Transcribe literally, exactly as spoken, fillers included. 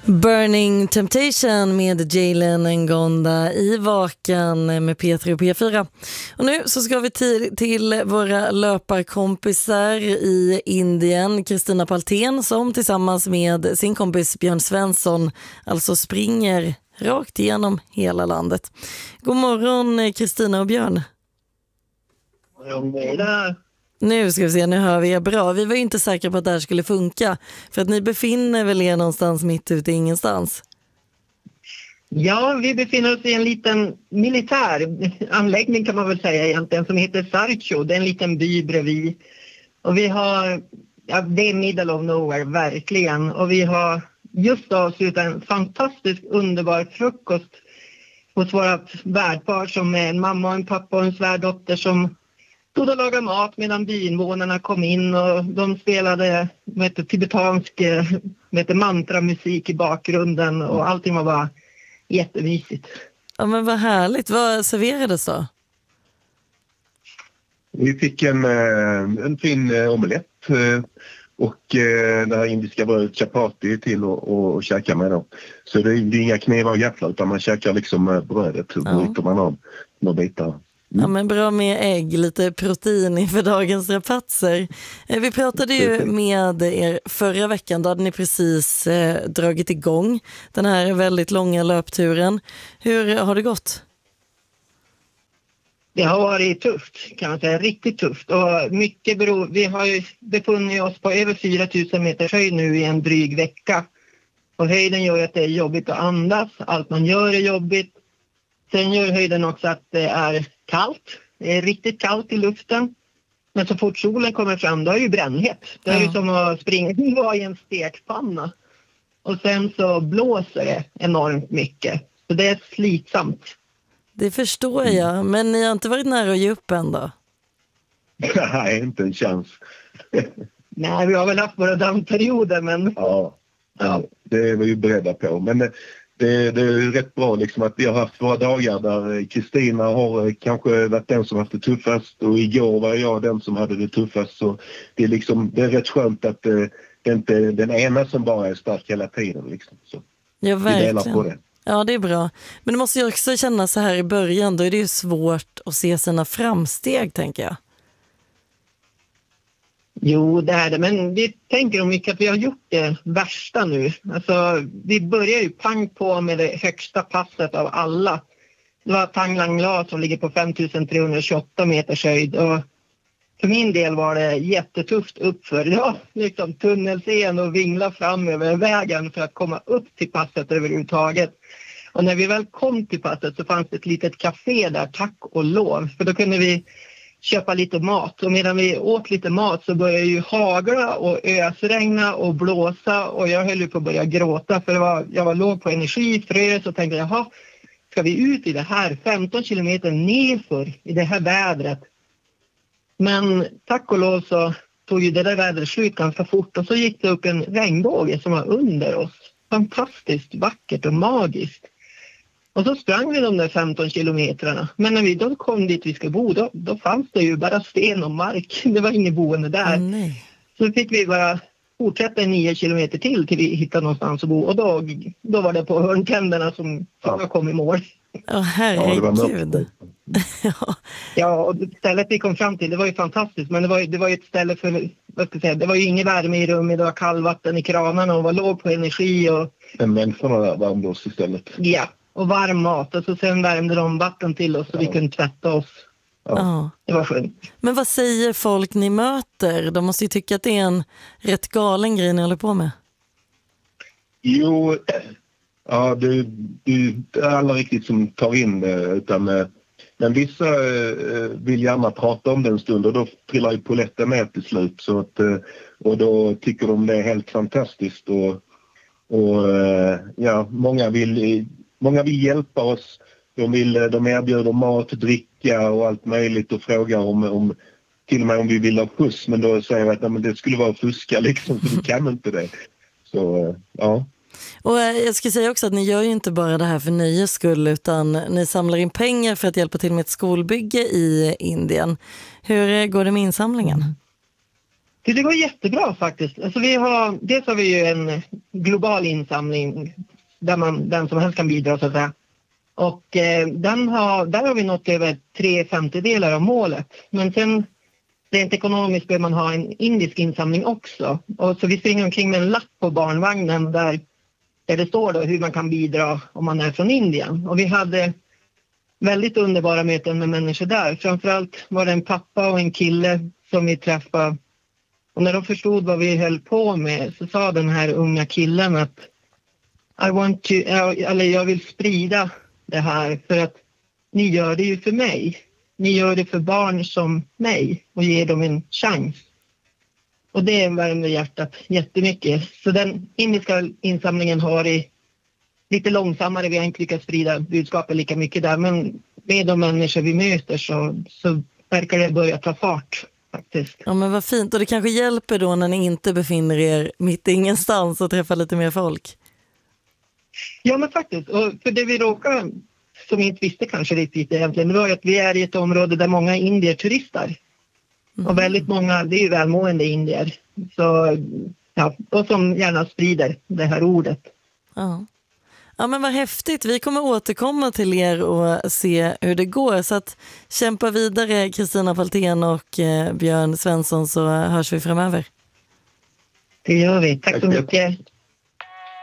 Burning Temptation med Jalen Ngonda i Vakan med P tre och P fyra. Och nu så ska vi till, till våra löparkompisar i Indien. Kristina Paltén som tillsammans med sin kompis Björn Svensson alltså springer rakt igenom hela landet. God morgon Kristina och Björn. Ja, Nu ska vi se, nu hör vi er bra. Vi var ju inte säkra på att det här skulle funka. För att ni befinner väl er någonstans mitt ute i ingenstans? Ja, vi befinner oss i en liten militär anläggning kan man väl säga egentligen som heter Sarcho. Det är en liten by bredvid. Och vi har, ja, det är middle of nowhere verkligen. Och vi har just avslutat en fantastisk underbar frukost hos våra värdpar som är en mamma och en pappa och en svärdotter som stod och lagade mat medan byinvånarna kom in och de spelade med tibetansk med mantramusik i bakgrunden och allting var bara jättemysigt. Ja men vad härligt, vad serverades då? Vi fick en, en fin omelett och det här indiska brödet chapati till att och käka med då. Så det är, det är inga knivar och gafflar utan man käkar liksom brödet och ja. bryter man av några bitar. Ja men bra med ägg, lite protein inför dagens rapatser. Vi pratade ju med er förra veckan, då hade ni precis eh, dragit igång den här väldigt långa löpturen. Hur har det gått? Det har varit tufft kan man säga, riktigt tufft och mycket beror, vi har ju befunnit oss på över fyra tusen meters höjd nu i en dryg vecka. Och höjden gör att det är jobbigt att andas, allt man gör är jobbigt. Sen gör höjden också att det är kallt. Det är riktigt kallt i luften. Men så fort solen kommer fram då är det ju brännhet. Det är ja. ju som att springa i en stekpanna. Och sen så blåser det enormt mycket. Så det är slitsamt. Det förstår jag. Men ni har inte varit nära att ge upp än då? Nej, inte en chans. Nej, vi har väl haft våra dammperioder men... Ja, ja, det är vi ju beredda på. Men... Det, det är rätt bra liksom att vi har haft våra dagar där Kristina har kanske varit den som haft det tuffast och igår var jag den som hade det tuffast. Så det är, liksom, det är rätt skönt att det, det är inte den ena som bara är stark hela tiden. Liksom. Så ja, verkligen. Vi delar på det. Ja, det är bra. Men det måste ju också känna så här i början, då är det ju svårt att se sina framsteg, tänker jag. Jo, det är det. Men vi tänker om mycket att vi har gjort det värsta nu. Alltså, vi börjar ju pang på med det högsta passet av alla. Det var Thang Lang La som ligger på fem tusen trehundratjugoåtta meters höjd. Och för min del var det jättetufft uppför. Ja, liksom tunnelsen och vingla fram över vägen för att komma upp till passet överhuvudtaget. Och när vi väl kom till passet så fanns det ett litet café där, tack och lov. För då kunde vi köpa lite mat och medan vi åt lite mat så började ju hagla och ösregna och blåsa och jag höll ju på att börja gråta för det var, jag var låg på energi, frös och tänkte jaha, ska vi ut i det här femton kilometer nerför i det här vädret? Men tack och lov så tog ju det där vädret slut ganska fort och så gick det upp en regnbåge som var under oss. Fantastiskt vackert och magiskt. Och så sprang vi de där femton kilometrarna. Men när vi då kom dit vi ska bo, då, då fanns det ju bara sten och mark. Det var ingen boende där. Oh, nej. Så fick vi bara fortsätta nio kilometer till till vi hittade någonstans att bo. Och då, då var det på hörntänderna som ja. kom i mål. Åh, oh, herregud. Ja, ja, och stället vi kom fram till, det var ju fantastiskt. Men det var ju, det var ju ett ställe för, vad ska jag säga, det var ju ingen värme i rummet. Det var kallvatten i kranarna och var låg på energi. Och... Men människorna där värmde oss istället. Ja. Och varm mat och så sen värmde de vatten till oss så ja. vi kunde tvätta oss. Ja. Det var skönt. Men vad säger folk ni möter? De måste ju tycka att det är en rätt galen grej ni håller på med. Jo, ja, det, det är alla riktigt som tar in det. Utan, men vissa vill gärna prata om det en stund och då trillar ju poletten med till slut. Så att, och då tycker de det är helt fantastiskt. Och, och ja, många vill... Många vill hjälpa oss, de, vill, de erbjuder mat, dricka och allt möjligt och frågar om, om till och med om vi vill ha puss. Men då säger jag att nej, men det skulle vara fuska liksom, för vi kan inte det. Så ja. Och jag ska säga också att ni gör ju inte bara det här för nöjes skull utan ni samlar in pengar för att hjälpa till med ett skolbygge i Indien. Hur går det med insamlingen? Det går jättebra faktiskt. Alltså vi har, dels har vi ju en global insamling där man, den som helst kan bidra så att säga. Och eh, den har, där har vi nått över tre femtedelar av målet. Men sen rent ekonomiskt behöver man ha en indisk insamling också. Och så vi springer omkring med en lapp på barnvagnen där, där det står då hur man kan bidra om man är från Indien. Och vi hade väldigt underbara möten med människor där. Framförallt var det en pappa och en kille som vi träffade. Och när de förstod vad vi höll på med så sa den här unga killen att I want to, eller jag vill sprida det här för att ni gör det ju för mig. Ni gör det för barn som mig och ger dem en chans. Och det värmer hjärtat jättemycket. Så den indiska insamlingen har i lite långsammare, vi har inte lyckats sprida budskapet lika mycket där. Men med de människor vi möter så, så verkar det börja ta fart faktiskt. Ja men vad fint, och det kanske hjälper då när ni inte befinner er mitt ingenstans och träffar lite mer folk. Ja men faktiskt, och för det vi råkar som vi inte visste kanske riktigt egentligen, det var att vi är i ett område där många indier turistar. Mm. Och väldigt många, det är ju välmående indier. Så, ja, och som gärna sprider det här ordet. Ja. Ja men vad häftigt, vi kommer återkomma till er och se hur det går. Så att kämpa vidare Kristina Faltén och eh, Björn Svensson, så hörs vi framöver. Det gör vi, tack så mycket.